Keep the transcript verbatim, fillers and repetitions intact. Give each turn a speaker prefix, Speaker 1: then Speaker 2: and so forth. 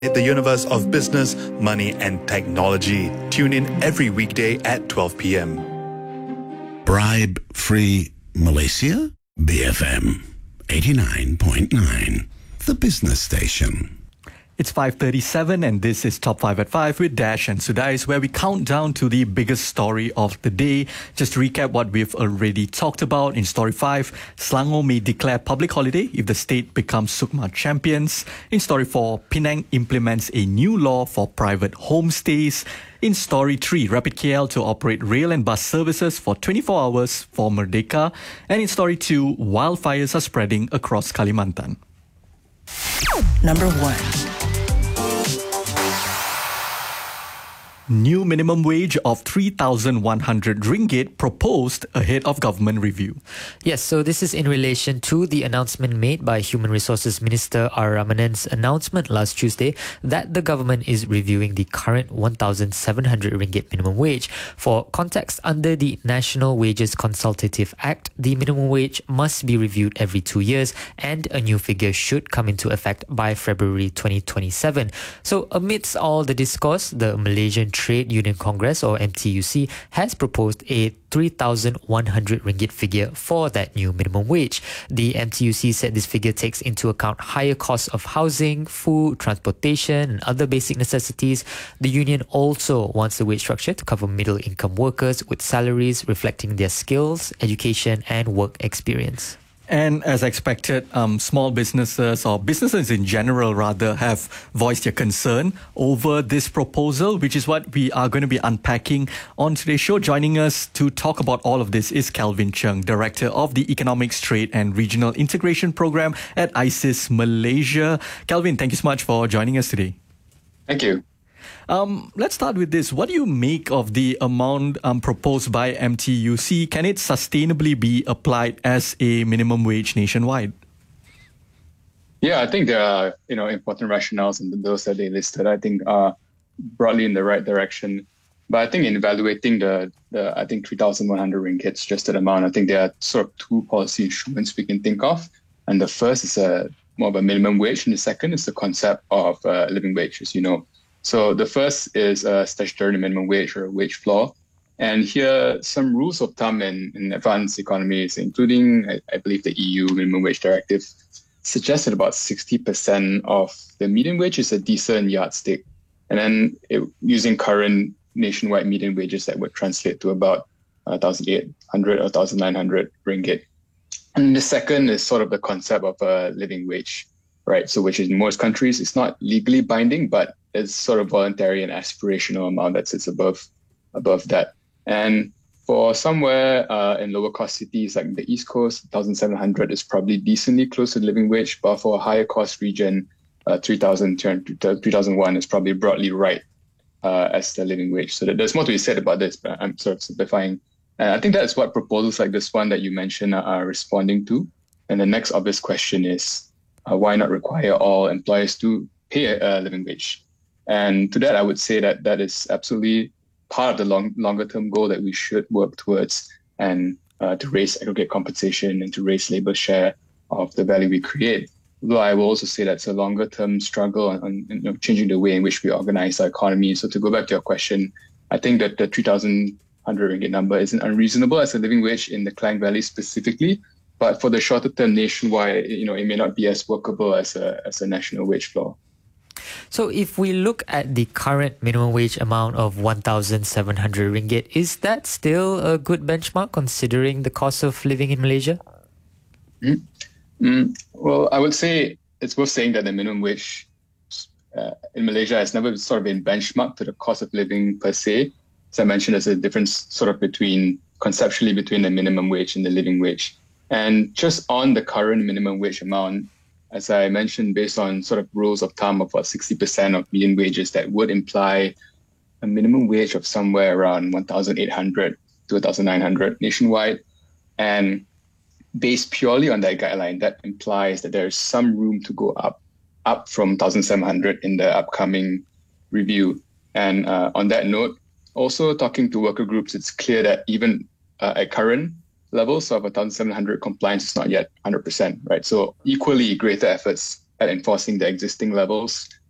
Speaker 1: The universe of business, money, and technology. Tune in every weekday at twelve p.m.
Speaker 2: Bribe-free Malaysia? B F M eighty-nine point nine, the business station.
Speaker 3: It's five thirty-seven and this is Top five at five with Dash and Sudais, where we count down to the biggest story of the day. Just to recap what we've already talked about in Story five, Selangor may declare public holiday if the state becomes Sukma champions. In Story four, Penang implements a new law for private homestays. In Story three, Rapid K L to operate rail and bus services for twenty-four hours for Merdeka. And in Story two, wildfires are spreading across Kalimantan.
Speaker 4: Number one.
Speaker 3: New minimum wage of three thousand one hundred ringgit proposed ahead of government review.
Speaker 5: Yes, so this is in relation to the announcement made by Human Resources Minister R. Ramanand's announcement last Tuesday that the government is reviewing the current one thousand seven hundred ringgit minimum wage. For context, under the National Wages Consultative Act, the minimum wage must be reviewed every two years and a new figure should come into effect by February twenty twenty-seven. So amidst all the discourse, the Malaysian Trade Union Congress, or M T U C, has proposed a three thousand one hundred ringgit figure for that new minimum wage. The M T U C said this figure takes into account higher costs of housing, food, transportation, and other basic necessities. The union also wants the wage structure to cover middle-income workers with salaries reflecting their skills, education, and work experience.
Speaker 3: And as expected, um, small businesses or businesses in general rather have voiced their concern over this proposal, which is what we are going to be unpacking on today's show. Joining us to talk about all of this is Calvin Cheung, Director of the Economics, Trade and Regional Integration Program at ISIS Malaysia. Calvin, thank you so much for joining us today.
Speaker 6: Thank you.
Speaker 3: Um, let's start with this. What do you make of the amount um, proposed by M T U C? Can it sustainably be applied as a minimum wage nationwide?
Speaker 6: Yeah, I think there are you know important rationales, and those that they listed, I think, are broadly in the right direction. But I think in evaluating the, the I think three thousand one hundred ringgit suggested amount, I think there are sort of two policy instruments we can think of. And the first is a more of a minimum wage, and the second is the concept of uh, living wage, as you know. So the first is a statutory minimum wage or a wage floor. And here, some rules of thumb in, in advanced economies, including, I, I believe, the E U minimum wage directive, suggest that about sixty percent of the median wage is a decent yardstick. And then it, using current nationwide median wages, that would translate to about one thousand eight hundred or one thousand nine hundred ringgit. And the second is sort of the concept of a living wage, right? So which in most countries, it's not legally binding, but it's sort of voluntary and aspirational amount that sits above above that. And for somewhere uh, in lower cost cities like the East Coast, one thousand seven hundred is probably decently close to the living wage. But for a higher cost region, uh, three thousand one is probably broadly right uh, as the living wage. So there's more to be said about this, but I'm sort of simplifying. And I think that's what proposals like this one that you mentioned are, are responding to. And the next obvious question is, uh, why not require all employers to pay a, a living wage? And to that, I would say that that is absolutely part of the long, longer term goal that we should work towards, and uh, to raise aggregate compensation and to raise labor share of the value we create. Though I will also say that's a longer term struggle on, on you know, changing the way in which we organize our economy. So to go back to your question, I think that the three thousand one hundred ringgit number isn't unreasonable as a living wage in the Klang Valley specifically. But for the shorter term nationwide, you know, it may not be as workable as a as a national wage floor.
Speaker 5: So if we look at the current minimum wage amount of one thousand seven hundred ringgit, is that still a good benchmark considering the cost of living in Malaysia?
Speaker 6: Mm-hmm. Mm, well, I would say it's worth saying that the minimum wage uh, in Malaysia has never sort of been benchmarked to the cost of living per se. As I mentioned, there's a difference sort of between, conceptually, between the minimum wage and the living wage. And just on the current minimum wage amount, as I mentioned, based on sort of rules of thumb of about sixty percent of median wages, that would imply a minimum wage of somewhere around one thousand eight hundred to one thousand nine hundred nationwide. And based purely on that guideline, that implies that there is some room to go up, up from one thousand seven hundred in the upcoming review. And uh, on that note, also talking to worker groups, it's clear that even uh, at current levels of one thousand seven hundred, compliance is not yet one hundred percent, right? So equally greater efforts at enforcing the existing levels